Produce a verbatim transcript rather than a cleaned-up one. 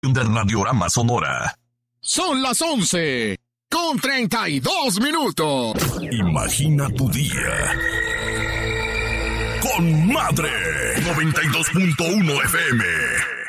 de Radiorama Sonora. Son las once con treinta y dos minutos. Imagina tu día con Madre noventa y dos punto uno F M.